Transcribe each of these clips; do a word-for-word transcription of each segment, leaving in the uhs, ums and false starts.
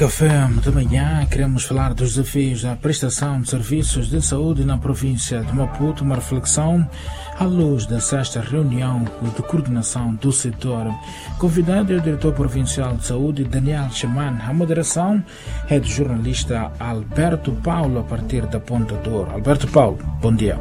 Café de manhã, queremos falar dos desafios da prestação de serviços de saúde na província de Maputo, uma reflexão à luz da sexta reunião de coordenação do setor. Convidado é o diretor provincial de saúde, Daniel Chaman. A moderação é do jornalista Alberto Paulo, a partir da Ponta Douro. Alberto Paulo, bom dia.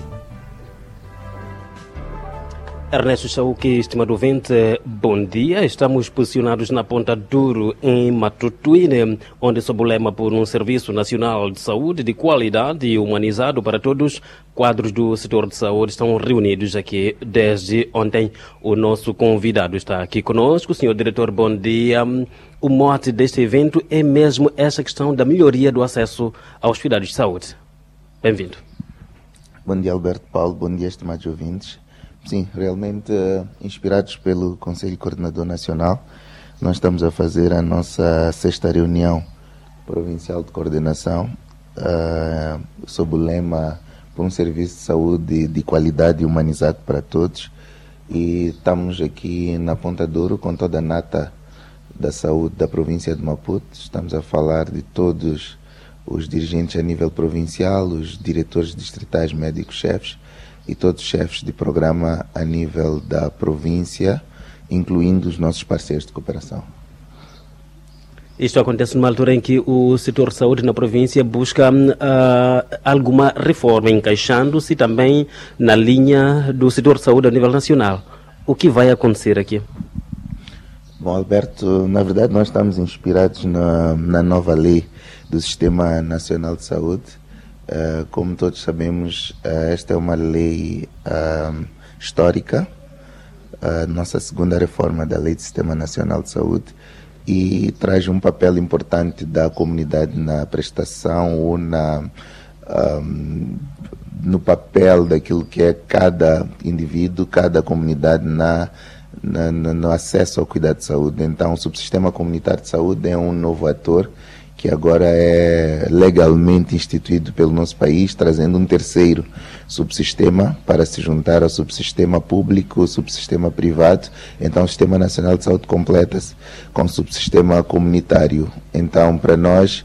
Ernesto Chauque, estimado ouvinte, bom dia. Estamos posicionados na Ponta Douro, em Matutuine, onde, sob o lema por um Serviço Nacional de Saúde de qualidade e humanizado para todos, quadros do setor de saúde estão reunidos aqui desde ontem. O nosso convidado está aqui conosco. Senhor diretor, bom dia. O mote deste evento é mesmo essa questão da melhoria do acesso aos cuidados de saúde. Bem-vindo. Bom dia, Alberto Paulo. Bom dia, estimados ouvintes. Sim, realmente uh, inspirados pelo Conselho Coordenador Nacional, nós estamos a fazer a nossa sexta reunião provincial de coordenação uh, sob o lema por um serviço de saúde de qualidade e humanizado para todos, e estamos aqui na Ponta Douro com toda a nata da saúde da província de Maputo. Estamos a falar de todos os dirigentes a nível provincial, os diretores distritais, médicos-chefes e todos os chefes de programa a nível da província, incluindo os nossos parceiros de cooperação. Isto acontece numa altura em que o setor de saúde na província busca uh, alguma reforma, encaixando-se também na linha do setor de saúde a nível nacional. O que vai acontecer aqui? Bom, Alberto, na verdade nós estamos inspirados na, na nova lei do Sistema Nacional de Saúde. Uh, como todos sabemos, uh, esta é uma lei uh, histórica, a uh, nossa segunda reforma da Lei do Sistema Nacional de Saúde, e traz um papel importante da comunidade na prestação ou na, um, no papel daquilo que é cada indivíduo, cada comunidade na, na, no acesso ao cuidado de saúde. Então, o subsistema comunitário de saúde é um novo ator que agora é legalmente instituído pelo nosso país, trazendo um terceiro subsistema para se juntar ao subsistema público, subsistema privado. Então o Sistema Nacional de Saúde completa-se com o subsistema comunitário. Então, para nós,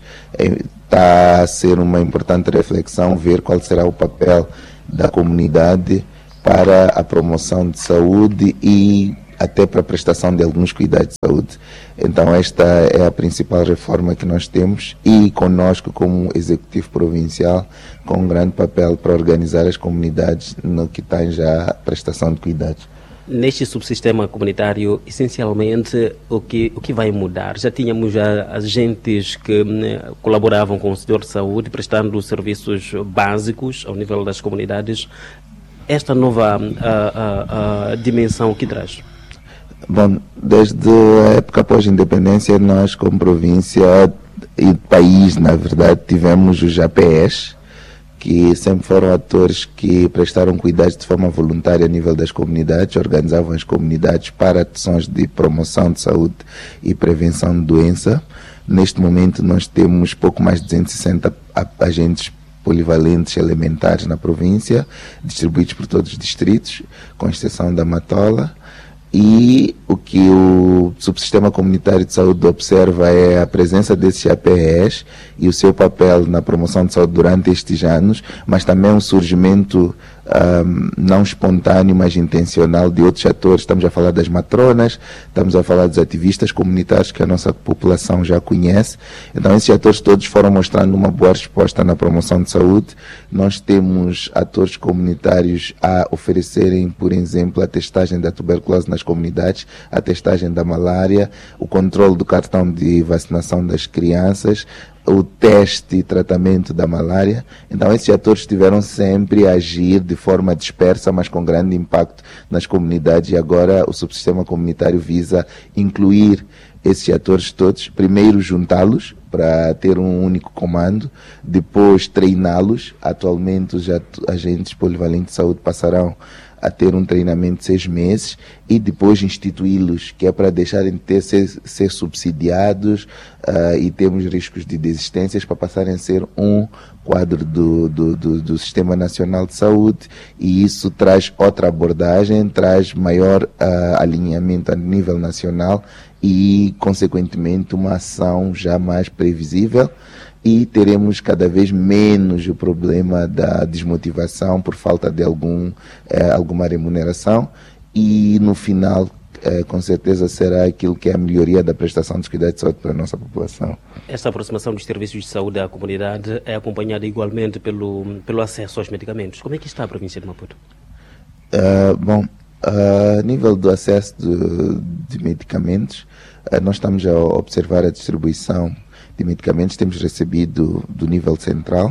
está a ser uma importante reflexão ver qual será o papel da comunidade para a promoção de saúde e até para a prestação de alguns cuidados de saúde. Então esta é a principal reforma que nós temos, e conosco como Executivo Provincial com um grande papel para organizar as comunidades no que tem já a prestação de cuidados. Neste subsistema comunitário, essencialmente, o que, o que vai mudar? Já tínhamos já agentes que né, colaboravam com o setor de saúde, prestando serviços básicos ao nível das comunidades. Esta nova a, a, a dimensão que traz? Bom, desde a época pós-independência, nós como província e país, na verdade, tivemos os A P Es, que sempre foram atores que prestaram cuidados de forma voluntária a nível das comunidades, organizavam as comunidades para ações de promoção de saúde e prevenção de doença. Neste momento nós temos pouco mais de duzentos e sessenta agentes polivalentes elementares na província, distribuídos por todos os distritos, com exceção da Matola. E o que o Subsistema Comunitário de Saúde observa é a presença desses A P Es e o seu papel na promoção de saúde durante estes anos, mas também um surgimento um, não espontâneo, mas intencional de outros atores. Estamos a falar das matronas, estamos a falar dos ativistas comunitários que a nossa população já conhece. Então esses atores todos foram mostrando uma boa resposta na promoção de saúde. Nós temos atores comunitários a oferecerem, por exemplo, a testagem da tuberculose nas comunidades, a testagem da malária, o controle do cartão de vacinação das crianças, o teste e tratamento da malária. Então esses atores tiveram sempre a agir de forma dispersa, mas com grande impacto nas comunidades, e agora o subsistema comunitário visa incluir esses atores todos, primeiro juntá-los para ter um único comando, depois treiná-los. Atualmente os agentes polivalentes de saúde passarão a ter um treinamento de seis meses e depois instituí-los, que é para deixarem de ter, ser, ser subsidiados uh, e temos riscos de desistências, para passarem a ser um quadro do, do, do, do Sistema Nacional de Saúde, e isso traz outra abordagem, traz maior uh, alinhamento a nível nacional e, consequentemente, uma ação já mais previsível, e teremos cada vez menos o problema da desmotivação por falta de algum, eh, alguma remuneração, e no final, eh, com certeza, será aquilo que é a melhoria da prestação dos cuidados de saúde para a nossa população. Esta aproximação dos serviços de saúde à comunidade é acompanhada igualmente pelo, pelo acesso aos medicamentos. Como é que está a província de Maputo? Uh, bom, uh, a nível do acesso de, de medicamentos, uh, nós estamos a observar a distribuição de medicamentos, temos recebido do nível central.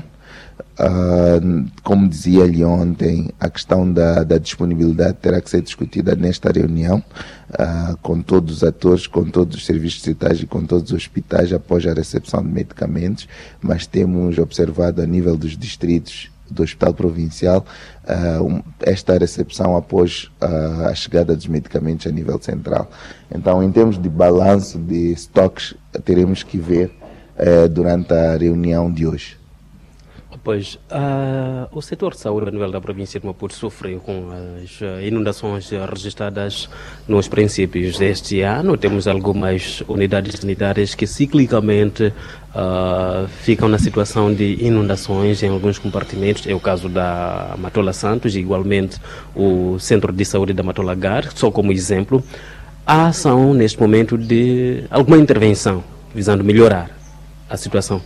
Uh, como dizia-lhe ontem, a questão da, da disponibilidade terá que ser discutida nesta reunião, uh, com todos os atores, com todos os serviços distritais e com todos os hospitais após a recepção de medicamentos, mas temos observado a nível dos distritos do Hospital Provincial uh, um, esta recepção após uh, a chegada dos medicamentos a nível central. Então, em termos de balanço de estoques, teremos que ver uh, durante a reunião de hoje. Pois, uh, o setor de saúde a nível da província de Maputo sofreu com as inundações registradas nos princípios deste ano. Temos algumas unidades sanitárias que ciclicamente uh, ficam na situação de inundações em alguns compartimentos. É o caso da Matola Santos e igualmente o Centro de Saúde da Matola Gar, só como exemplo. Há ação neste momento de alguma intervenção visando melhorar a situação?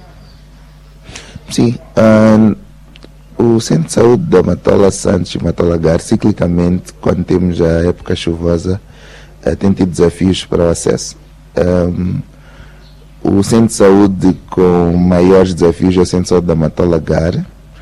Sim, um, o Centro de Saúde da Matola Santos e Matola Gar, ciclicamente, quando temos a época chuvosa, uh, tem tido desafios para o acesso. Um, o Centro de Saúde com maiores desafios é o Centro de Saúde da Matola Gar.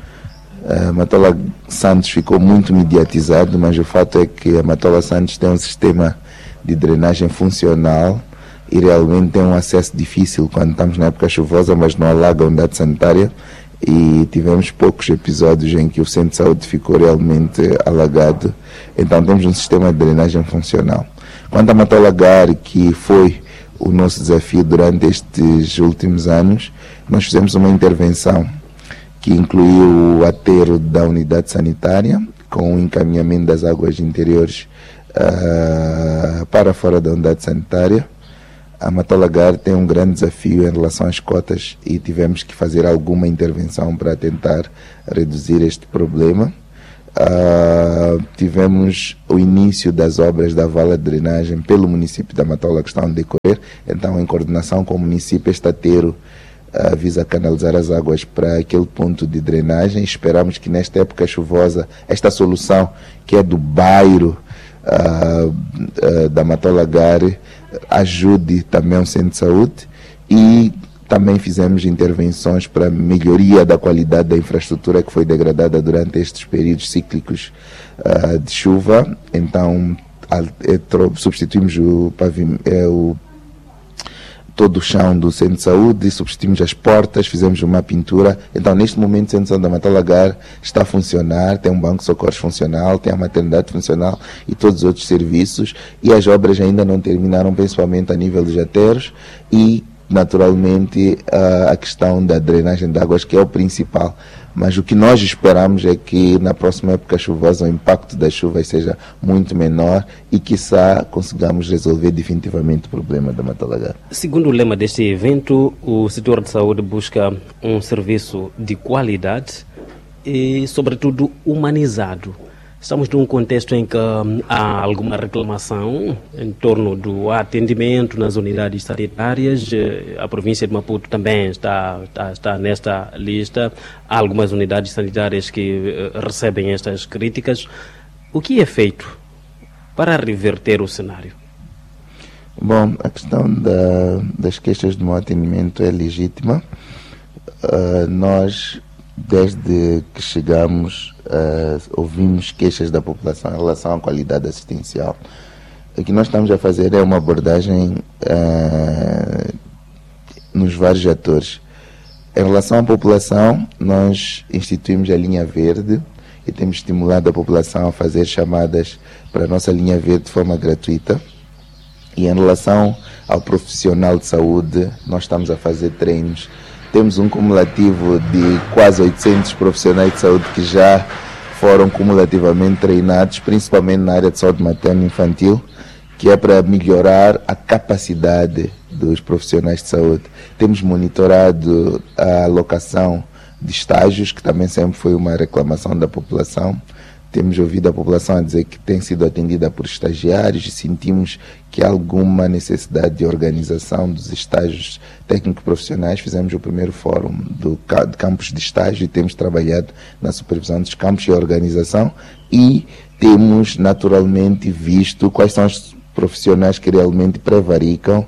A Matola Santos ficou muito mediatizado, mas o fato é que a Matola Santos tem um sistema de drenagem funcional e realmente tem um acesso difícil quando estamos na época chuvosa, mas não alaga a unidade sanitária, e tivemos poucos episódios em que o centro de saúde ficou realmente alagado. Então temos um sistema de drenagem funcional. Quanto a Matola Gar, que foi o nosso desafio durante estes últimos anos, nós fizemos uma intervenção que incluiu o aterro da unidade sanitária com o encaminhamento das águas interiores uh, para fora da unidade sanitária. A Matola Gar tem um grande desafio em relação às cotas e tivemos que fazer alguma intervenção para tentar reduzir este problema. Uh, tivemos o início das obras da vala de drenagem pelo município da Matola que estão a decorrer, então em coordenação com o município, este aterro uh, visa canalizar as águas para aquele ponto de drenagem. Esperamos que nesta época chuvosa, esta solução que é do bairro uh, uh, da Matola Gar ajude também o centro de saúde, e também fizemos intervenções para melhoria da qualidade da infraestrutura que foi degradada durante estes períodos cíclicos uh, de chuva. Então a, é, substituímos o, pavim, é, o todo o chão do centro de saúde, substituímos as portas, fizemos uma pintura. Então, neste momento, o Centro de Saúde da Matola Gar está a funcionar, tem um banco de socorros funcional, tem a maternidade funcional e todos os outros serviços, e as obras ainda não terminaram, principalmente a nível dos aterros e, naturalmente, a, a questão da drenagem de águas, que é o principal. Mas o que nós esperamos é que na próxima época chuvosa o impacto das chuvas seja muito menor e, quiçá, consigamos resolver definitivamente o problema da Matola Gar. Segundo o lema deste evento, o setor de saúde busca um serviço de qualidade e, sobretudo, humanizado. Estamos num contexto em que há alguma reclamação em torno do atendimento nas unidades sanitárias. A província de Maputo também está, está, está nesta lista. Há algumas unidades sanitárias que recebem estas críticas. O que é feito para reverter o cenário? Bom, a questão da, das queixas de mau atendimento é legítima. Uh, nós... Desde que chegamos, uh, ouvimos queixas da população em relação à qualidade assistencial. O que nós estamos a fazer é uma abordagem uh, nos vários atores. Em relação à população, nós instituímos a linha verde e temos estimulado a população a fazer chamadas para a nossa linha verde de forma gratuita. E em relação ao profissional de saúde, nós estamos a fazer treinos. Temos um cumulativo de quase oitocentos profissionais de saúde que já foram cumulativamente treinados, principalmente na área de saúde materno e infantil, que é para melhorar a capacidade dos profissionais de saúde. Temos monitorado a alocação de estágios, que também sempre foi uma reclamação da população. Temos ouvido a população a dizer que tem sido atendida por estagiários e sentimos que há alguma necessidade de organização dos estágios técnico-profissionais. Fizemos o primeiro fórum do, de campos de estágio e temos trabalhado na supervisão dos campos e organização, e temos naturalmente visto quais são os profissionais que realmente prevaricam.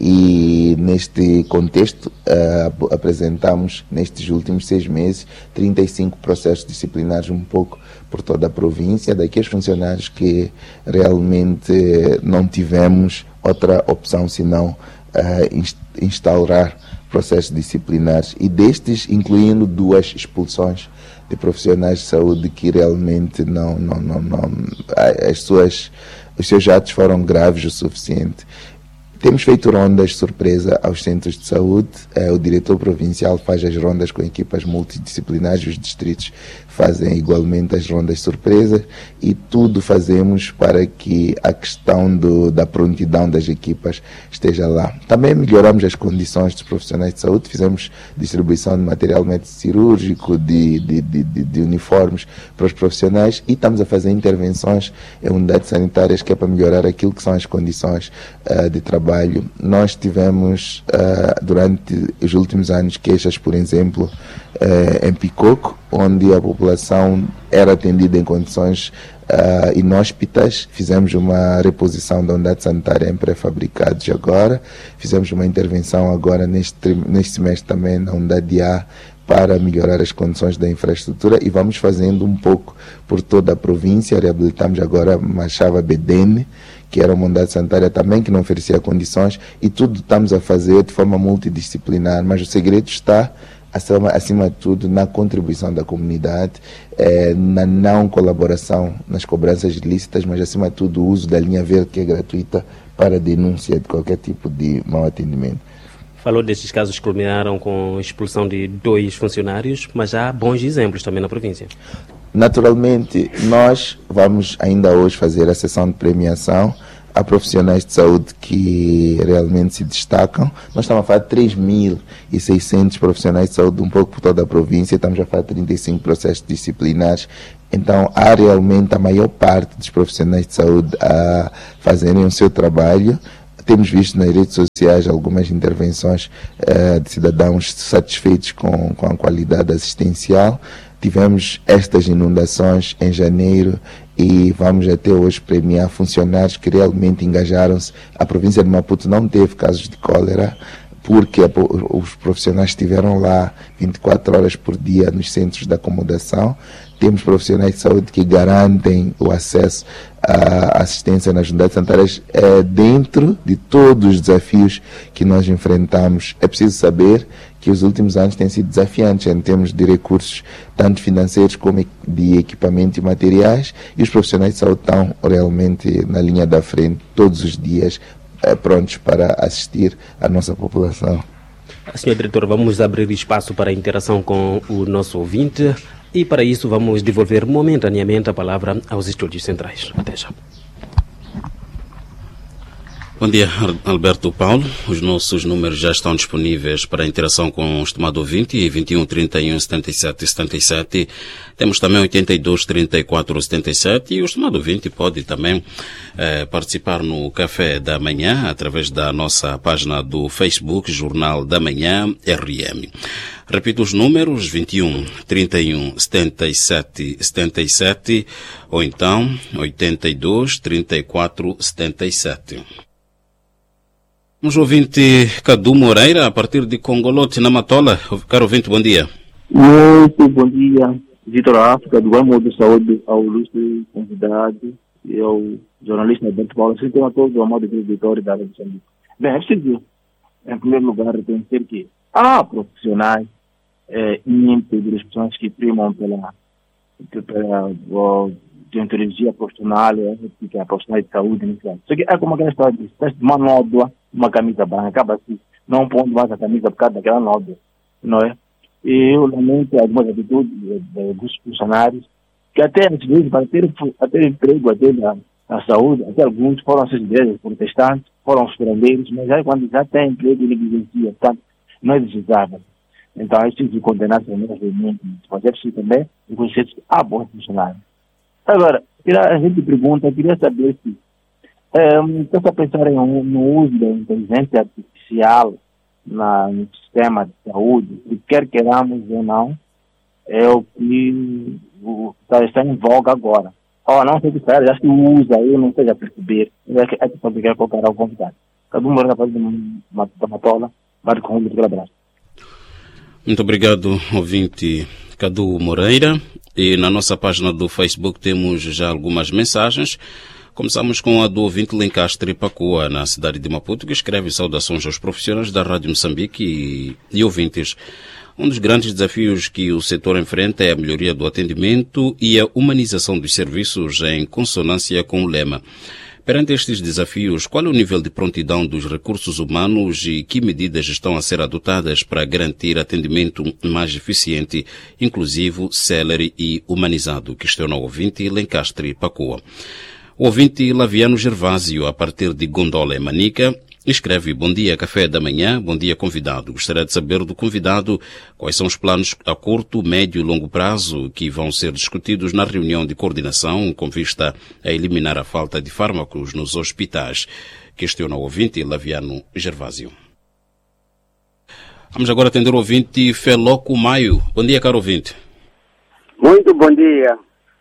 E neste contexto uh, apresentamos nestes últimos seis meses trinta e cinco processos disciplinares, um pouco por toda a província, daqueles funcionários que realmente não tivemos outra opção senão uh, instaurar processos disciplinares, e destes incluindo duas expulsões de profissionais de saúde que realmente não, não, não, não as suas, os seus atos foram graves o suficiente. Temos feito rondas surpresa aos centros de saúde. Eh, o diretor provincial faz as rondas com equipas multidisciplinares, os distritos fazem igualmente as rondas surpresas, e tudo fazemos para que a questão do, da prontidão das equipas esteja lá. Também melhoramos as condições dos profissionais de saúde, fizemos distribuição de material médico cirúrgico, de, de, de, de, de uniformes para os profissionais, e estamos a fazer intervenções em unidades sanitárias que é para melhorar aquilo que são as condições uh, de trabalho. Nós tivemos uh, durante os últimos anos queixas, por exemplo, uh, em Picoco, onde a população era atendida em condições uh, inóspitas. Fizemos uma reposição da unidade sanitária em pré-fabricados agora, fizemos uma intervenção agora neste, neste semestre também na unidade A para melhorar as condições da infraestrutura, e vamos fazendo um pouco por toda a província. Reabilitamos agora Machava Bedene, que era uma unidade sanitária também que não oferecia condições, e tudo estamos a fazer de forma multidisciplinar, mas o segredo está acima, acima de tudo na contribuição da comunidade, eh, na não colaboração nas cobranças ilícitas, mas acima de tudo o uso da linha verde, que é gratuita, para a denúncia de qualquer tipo de mau atendimento. Falou destes casos que culminaram com a expulsão de dois funcionários, mas há bons exemplos também na província. Naturalmente, nós vamos ainda hoje fazer a sessão de premiação a profissionais de saúde que realmente se destacam. Nós estamos a falar de três mil e seiscentos profissionais de saúde, um pouco por toda a província, estamos a falar de trinta e cinco processos disciplinares. Então, há realmente a maior parte dos profissionais de saúde a fazerem o seu trabalho. Temos visto nas redes sociais algumas intervenções uh, de cidadãos satisfeitos com, com a qualidade assistencial. Tivemos estas inundações em janeiro e vamos até hoje premiar funcionários que realmente engajaram-se. A província de Maputo não teve casos de cólera, porque os profissionais estiveram lá vinte e quatro horas por dia nos centros de acomodação. Temos profissionais de saúde que garantem o acesso à assistência nas unidades sanitárias é, dentro de todos os desafios que nós enfrentamos. É preciso saber que os últimos anos têm sido desafiantes em termos de recursos, tanto financeiros como de equipamento e materiais, e os profissionais de saúde estão realmente na linha da frente todos os dias, é, prontos para assistir a nossa população. senhor Diretor, vamos abrir espaço para a interação com o nosso ouvinte. E para isso vamos devolver momentaneamente a palavra aos estúdios centrais. Até já. Bom dia, Alberto Paulo. Os nossos números já estão disponíveis para a interação com o estimado ouvinte, vinte e um, trinta e um, setenta e sete, setenta e sete. Temos também oitenta e dois, trinta e quatro, setenta e sete, e o estimado ouvinte pode também eh, participar no Café da Manhã através da nossa página do Facebook, Jornal da Manhã R M. Repito os números, vinte e um, trinta e um, setenta e sete, setenta e sete, ou então oitenta e dois, trinta e quatro, setenta e sete. Vamos ouvinte Cadu Moreira, a partir de Congolote, na Matola. Caro ouvinte, bom dia. Muito bom dia, Vitor África, do Amo de Saúde, ao ilustre convidado e ao jornalista Alberto Paulo. Assim como a todos do Amado de Vitória da Área de Moçambique. Bem, é preciso, em primeiro lugar, reconhecer que há profissionais é, íntegros, pessoas que primam pela, pela deontologia profissional, que é a profissional de saúde, né? Só que é como aquela história de teste de uma nódoa, uma camisa branca, acaba assim, não pondo mais a camisa por causa daquela nódoa, não é? E eu lamento algumas atitudes dos funcionários, que até às vezes, para ter, para ter emprego, até a saúde, até alguns foram essas igrejas protestantes, foram os curandeiros, mas aí quando já tem emprego e negligencia, portanto, não é desejável. Então, é preciso condenar realmente, fazer isso também, e conhecer que há bons funcionários. Agora, a gente pergunta, queria saber se está a pensar em um, no uso da inteligência artificial na, no sistema de saúde, e quer queiramos ou não, é o que o, está, está em voga agora. Oh, não sei o que será, já se usa, eu não sei a perceber, é que é que pode querer colocar ao convidado. Cada um mora de uma matola, vai com um de abraço. Muito obrigado, ouvinte Cadu Moreira. E na nossa página do Facebook temos já algumas mensagens. Começamos com a do ouvinte Lencastre Pacoa, na cidade de Maputo, que escreve saudações aos profissionais da Rádio Moçambique e, e ouvintes. Um dos grandes desafios que o setor enfrenta é a melhoria do atendimento e a humanização dos serviços em consonância com o lema. Perante estes desafios, qual é o nível de prontidão dos recursos humanos e que medidas estão a ser adotadas para garantir atendimento mais eficiente, inclusivo, célere e humanizado? Questiona o ouvinte Lencastre Pacoa. O ouvinte Laviano Gervásio, a partir de Gondola e Manica, escreve: bom dia, café da manhã, bom dia, convidado. Gostaria de saber do convidado quais são os planos a curto, médio e longo prazo que vão ser discutidos na reunião de coordenação com vista a eliminar a falta de fármacos nos hospitais. Questiona o ouvinte Laviano Gervásio. Vamos agora atender o ouvinte Feloco Maio. Bom dia, caro ouvinte. Muito bom dia.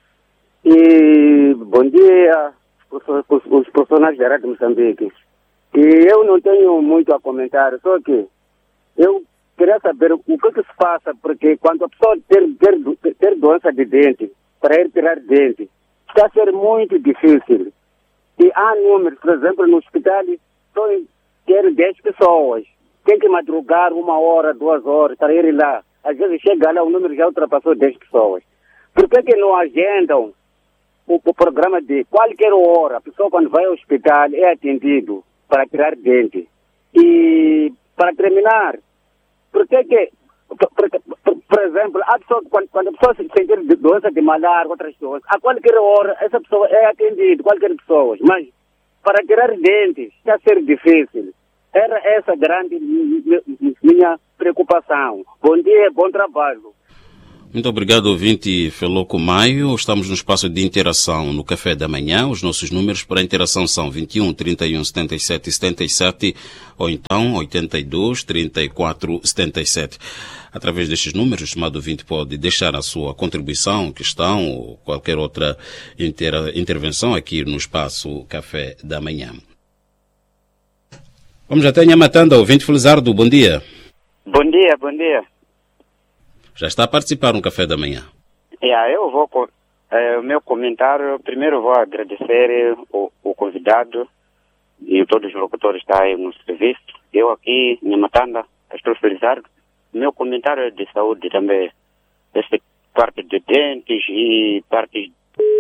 E bom dia os, os profissionais da Rádio Moçambique. E eu não tenho muito a comentar, só que eu queria saber o que, que se passa, porque quando a pessoa ter, ter, ter doença de dente, para ir tirar dente, está a ser muito difícil. E há números, por exemplo, no hospital, só ter dez pessoas. Tem que madrugar uma hora, duas horas para ir lá. Às vezes chega lá, o número já ultrapassou dez pessoas. Por que que não agendam o, o programa de qualquer hora? A pessoa quando vai ao hospital é atendido para tirar dente. E, para terminar, por que que, por, por, por, por exemplo, a pessoa, quando, quando a pessoa se sentir doença de malária, outras coisas, a qualquer hora, essa pessoa é atendida, qualquer pessoa, mas para tirar dentes, está a ser difícil. Era essa grande minha preocupação. Bom dia, bom trabalho. Muito obrigado, ouvinte Feloco Maio. Estamos no espaço de interação no Café da Manhã. Os nossos números para a interação são vinte e um, trinta e um, setenta e sete, setenta e sete ou então oitenta e dois, trinta e quatro, setenta e sete. Através destes números, o estimado ouvinte pode deixar a sua contribuição, questão ou qualquer outra inter- intervenção aqui no espaço Café da Manhã. Vamos até Nhamatanda, ouvinte Felizardo. Bom dia. Bom dia, bom dia. Já está a participar no Café da Manhã. Yeah, eu vou, é, o meu comentário, primeiro vou agradecer o, o convidado e todos os locutores que estão aí no serviço. Eu aqui, em Matanda, estou felizardo. Meu comentário é de saúde também. Essa parte de dentes e parte...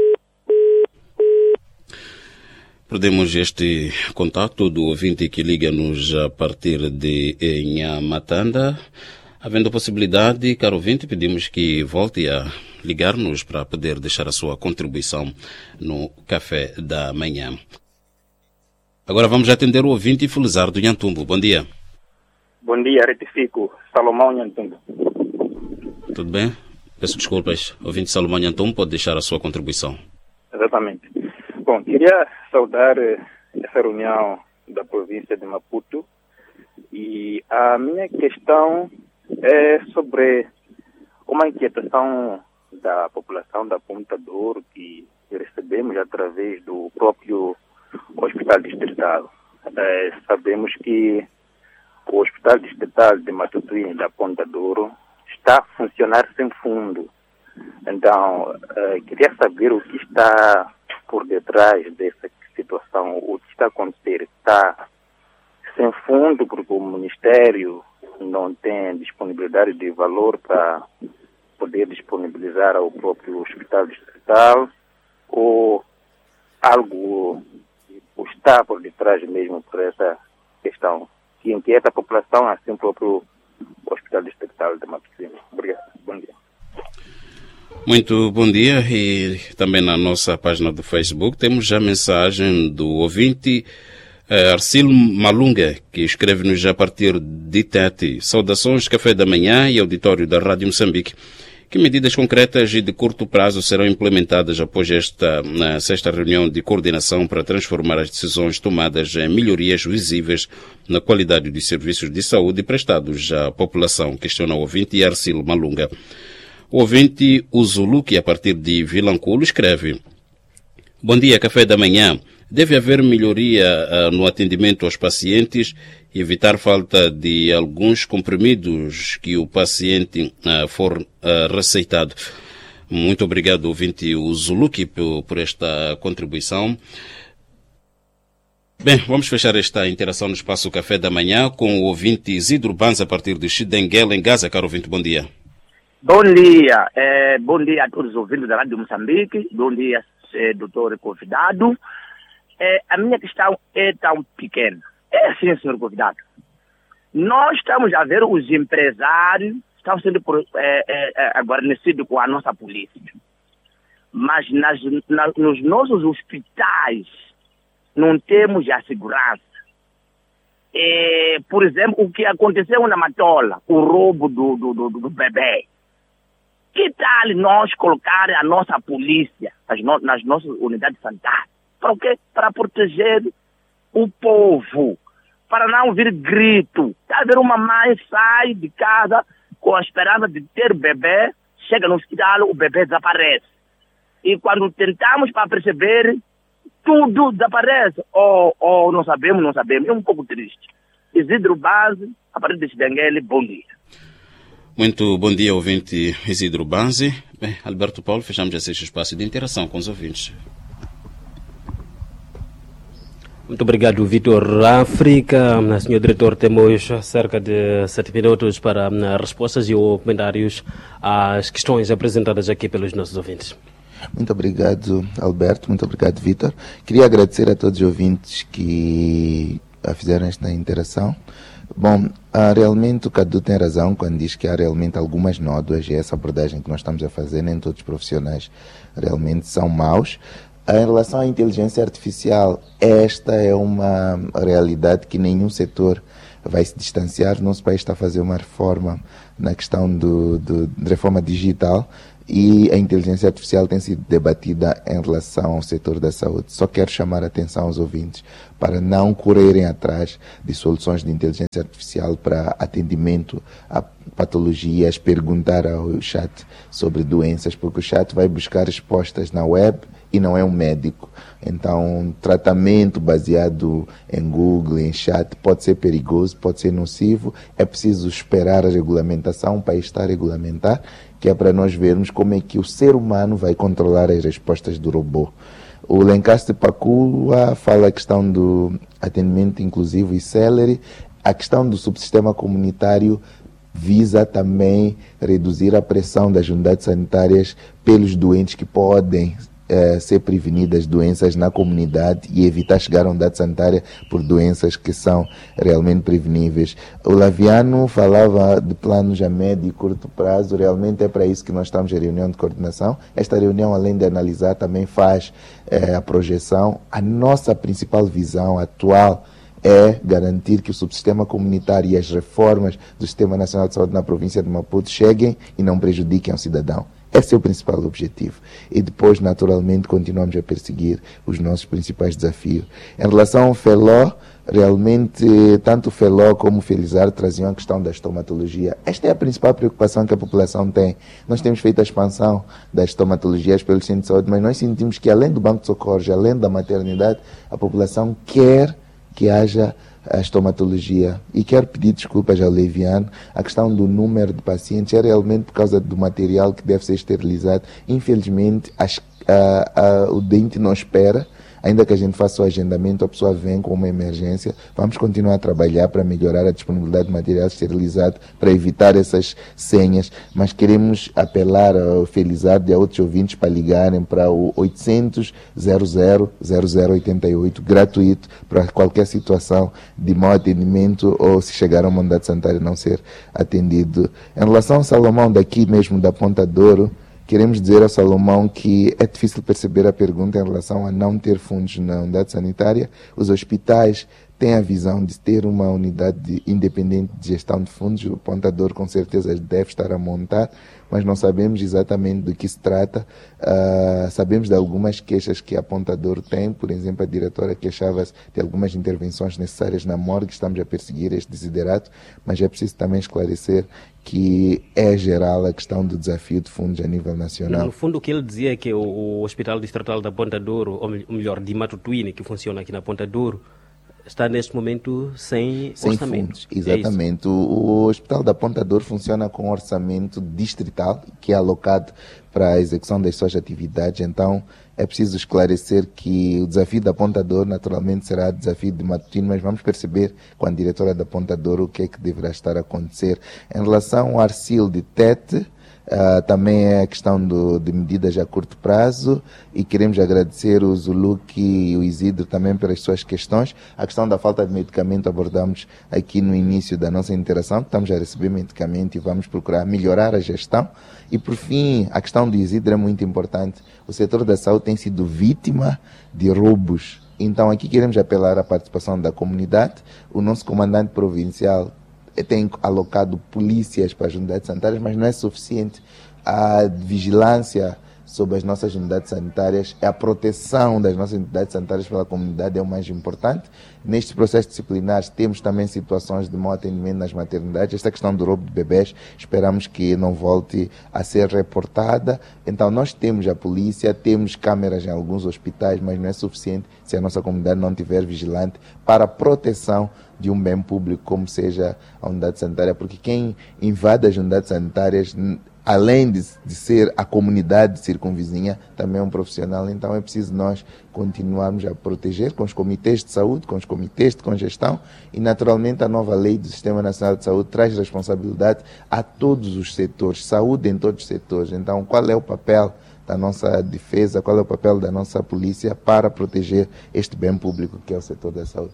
Perdemos este contato do ouvinte que liga-nos a partir de Nhamatanda. Havendo possibilidade, caro ouvinte, pedimos que volte a ligar-nos para poder deixar a sua contribuição no Café da Manhã. Agora vamos atender o ouvinte Felizardo Nhantumbo. Bom dia. Bom dia, retifico. Salomão Nhantumbo. Tudo bem? Peço desculpas. O ouvinte Salomão Nhantumbo pode deixar a sua contribuição. Exatamente. Bom, queria saudar essa reunião da província de Maputo e a minha questão é sobre uma inquietação da população da Ponta Douro que recebemos através do próprio Hospital Distrital. É, sabemos que o Hospital Distrital de Matutuí da Ponta Douro está a funcionar sem fundo. Então, é, queria saber o que está por detrás dessa situação, o que está a acontecer. Está sem fundo porque o Ministério não tem disponibilidade de valor para poder disponibilizar ao próprio Hospital Distrital, ou algo está por detrás mesmo por essa questão que inquieta a população, assim o próprio Hospital Distrital de Matutuí. Obrigado. Bom dia. Muito bom dia, e também na nossa página do Facebook temos já a mensagem do ouvinte uh, Arcilo Malunga, que escreve-nos já a partir de Tete. Saudações, café da manhã e auditório da Rádio Moçambique. Que medidas concretas e de curto prazo serão implementadas após esta na sexta reunião de coordenação para transformar as decisões tomadas em melhorias visíveis na qualidade dos serviços de saúde prestados à população? Questiona o ouvinte Arcilo Malunga. O ouvinte Uzulu, que a partir de Vilanculo, escreve: Bom dia, café da manhã. Deve haver melhoria uh, no atendimento aos pacientes e evitar falta de alguns comprimidos que o paciente uh, for uh, receitado. Muito obrigado, ouvinte Uzuluki, por, por esta contribuição. Bem, vamos fechar esta interação no Espaço Café da Manhã com o ouvinte Isidro Banza, a partir de Chidenguela, em Gaza. Caro ouvinte, bom dia. Bom dia. É, bom dia a todos os ouvintes da Rádio Moçambique. Bom dia, é, doutor convidado. É, a minha questão é tão pequena. É assim, senhor convidado. Nós estamos a ver os empresários estão sendo é, é, guarnecidos com a nossa polícia. Mas nas, na, nos nossos hospitais não temos a segurança. É, por exemplo, o que aconteceu na Matola, o roubo do, do, do, do bebê. Que tal nós colocar a nossa polícia nas, no, nas nossas unidades sanitárias? Para o quê? Para proteger o povo, para não ouvir grito. Está a ver, uma mãe sai de casa com a esperança de ter bebê, chega no hospital, o bebê desaparece. E quando tentamos para perceber, tudo desaparece. Ou, ou não sabemos, não sabemos. É um pouco triste. Isidro Banzi, a partir de Chidenguele, bom dia. Muito bom dia, ouvinte Isidro Banzi. Bem, Alberto Paulo, fechamos esse espaço de interação com os ouvintes. Muito obrigado, Vitor África. senhor Diretor, temos cerca de sete minutos para respostas e comentários às questões apresentadas aqui pelos nossos ouvintes. Muito obrigado, Alberto. Muito obrigado, Vitor. Queria agradecer a todos os ouvintes que fizeram esta interação. Bom, realmente o Cadu tem razão quando diz que há realmente algumas nódoas, e essa abordagem que nós estamos a fazer, nem todos os profissionais realmente são maus. Em relação à inteligência artificial, esta é uma realidade que nenhum setor vai se distanciar. O nosso país está a fazer uma reforma na questão do, do, de reforma digital, e a inteligência artificial tem sido debatida em relação ao setor da saúde. Só quero chamar a atenção aos ouvintes para não correrem atrás de soluções de inteligência artificial para atendimento a patologias, perguntar ao chat sobre doenças, porque o chat vai buscar respostas na web e não é um médico. Então, tratamento baseado em Google, em chat, pode ser perigoso, pode ser nocivo. É preciso esperar a regulamentação, o país está a regulamentar, que é para nós vermos como é que o ser humano vai controlar as respostas do robô. O Lencastre Pacula fala a questão do atendimento inclusivo e célere. A questão do subsistema comunitário visa também reduzir a pressão das unidades sanitárias pelos doentes que podem eh, ser prevenidas doenças na comunidade e evitar chegar à unidade sanitária por doenças que são realmente preveníveis. O Laviano falava de planos a médio e curto prazo. Realmente é para isso que nós estamos em reunião de coordenação. Esta reunião, além de analisar, também faz eh, a projeção. A nossa principal visão atual é garantir que o subsistema comunitário e as reformas do Sistema Nacional de Saúde na província de Maputo cheguem e não prejudiquem ao cidadão. Esse é o principal objetivo. E depois, naturalmente, continuamos a perseguir os nossos principais desafios. Em relação ao Feló, realmente, tanto o Feló como o Felizardo traziam a questão da estomatologia. Esta é a principal preocupação que a população tem. Nós temos feito a expansão das estomatologias pelos centros de saúde, mas nós sentimos que, além do Banco de Socorros, além da maternidade, a população quer que haja a estomatologia. E quero pedir desculpas ao Leviano, a questão do número de pacientes é realmente por causa do material que deve ser esterilizado. Infelizmente, as, a, a, o dente não espera. Ainda que a gente faça o agendamento, a pessoa vem com uma emergência. Vamos continuar a trabalhar para melhorar a disponibilidade de material esterilizado, para evitar essas senhas, mas queremos apelar ao Felizardo e a outros ouvintes para ligarem para o oitocentos, zero zero, zero zero oito oito, gratuito, para qualquer situação de mau atendimento ou se chegar a uma unidade sanitária não ser atendido. Em relação ao Salomão, daqui mesmo da Ponta Douro, Queremos dizer ao Salomão que é difícil perceber a pergunta em relação a não ter fundos na unidade sanitária. Os hospitais têm a visão de ter uma unidade independente de gestão de fundos. O Ponta Douro com certeza deve estar a montar, mas não sabemos exatamente do que se trata. Uh, sabemos de algumas queixas que a Ponta Douro tem. Por exemplo, a diretora queixava-se de algumas intervenções necessárias na morgue. Estamos a perseguir este desiderato, mas é preciso também esclarecer que é geral a questão do desafio de fundos a nível nacional. No fundo, o que ele dizia é que o, o Hospital Distrital da Ponta Douro, ou melhor, de Matutuíne, que funciona aqui na Ponta Douro, está neste momento sem, sem orçamento. Fundos. Exatamente. É o, o Hospital da Ponta Douro funciona com orçamento distrital, que é alocado para a execução das suas atividades. Então, é preciso esclarecer que o desafio da Ponta Douro, naturalmente, será o desafio de Matutuíne, mas vamos perceber com a diretora da Ponta Douro o que é que deverá estar a acontecer. Em relação ao Arcil de Tete, Uh, também é a questão do, de medidas a curto prazo, e queremos agradecer o Zuluque e o Isidro também pelas suas questões. A questão da falta de medicamento abordamos aqui no início da nossa interação. Estamos a receber medicamento e vamos procurar melhorar a gestão. E por fim, a questão do Isidro é muito importante. O setor da saúde tem sido vítima de roubos. Então aqui queremos apelar à participação da comunidade. O nosso comandante provincial tem alocado polícias para as unidades sanitárias, mas não é suficiente. A vigilância sobre as nossas unidades sanitárias, a proteção das nossas unidades sanitárias pela comunidade é o mais importante. Nestes processos disciplinares temos também situações de mau atendimento nas maternidades. Esta questão do roubo de bebés, esperamos que não volte a ser reportada. Então nós temos a polícia, temos câmeras em alguns hospitais, mas não é suficiente se a nossa comunidade não estiver vigilante para a proteção de um bem público, como seja a unidade sanitária, porque quem invade as unidades sanitárias, além de, de ser a comunidade circunvizinha, também é um profissional. Então é preciso nós continuarmos a proteger com os comitês de saúde, com os comitês de congestão, e naturalmente a nova lei do Sistema Nacional de Saúde traz responsabilidade a todos os setores, saúde em todos os setores. Então qual é o papel da nossa defesa, qual é o papel da nossa polícia para proteger este bem público que é o setor da saúde?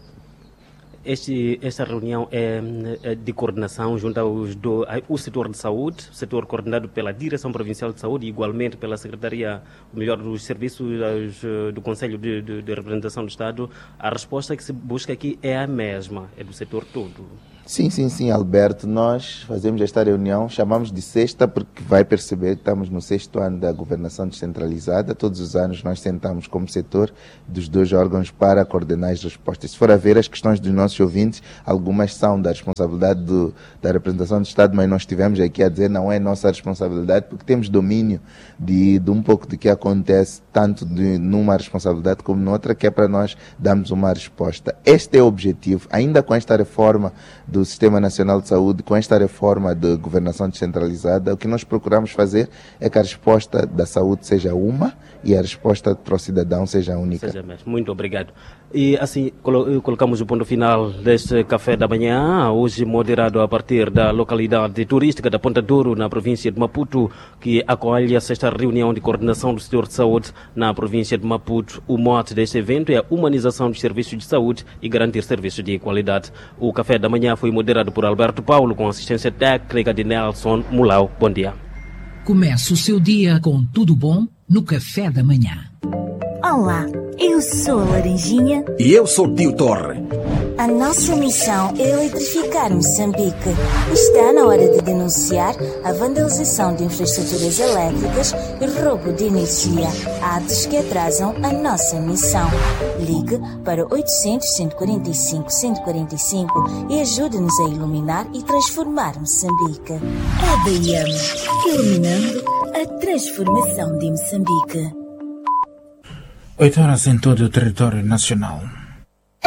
Este, esta reunião é, é de coordenação junto aos do, ao setor de saúde, setor coordenado pela Direção Provincial de Saúde e igualmente pela Secretaria, ou melhor, dos Serviços do Conselho de, de, de Representação do Estado. A resposta que se busca aqui é a mesma, é do setor todo. Sim, sim, sim, Alberto. Nós fazemos esta reunião, chamamos de sexta, porque vai perceber que estamos no sexto ano da governação descentralizada. Todos os anos nós sentamos como setor dos dois órgãos para coordenar as respostas. Se for a ver as questões dos nossos ouvintes, algumas são da responsabilidade do, da representação do Estado, mas nós estivemos aqui a dizer não é nossa responsabilidade, porque temos domínio de, de um pouco do que acontece, tanto de, numa responsabilidade como noutra, que é para nós darmos uma resposta. Este é o objetivo. Ainda com esta reforma do Sistema Nacional de Saúde, com esta reforma de governação descentralizada, o que nós procuramos fazer é que a resposta da saúde seja uma e a resposta para o cidadão seja única. Seja mesmo. Muito obrigado. E assim colo colocamos o ponto final deste café da manhã, hoje moderado a partir da localidade turística da Ponta Douro, na província de Maputo, que acolhe a sexta reunião de coordenação do setor de saúde na província de Maputo. O mote deste evento é a humanização dos serviços de saúde e garantir serviços de qualidade. O café da manhã foi moderado por Alberto Paulo, com assistência técnica de Nelson Mulau. Bom dia. Comece o seu dia com tudo bom no café da manhã. Olá, eu sou a Laranjinha. E eu sou Tio Torre. A nossa missão é eletrificar Moçambique. Está na hora de denunciar a vandalização de infraestruturas elétricas e roubo de energia, atos que atrasam a nossa missão. Ligue para oitocentos, cento e quarenta e cinco, cento e quarenta e cinco e ajude-nos a iluminar e transformar Moçambique. A B I M, iluminando a transformação de Moçambique. Oito horas em todo o território nacional.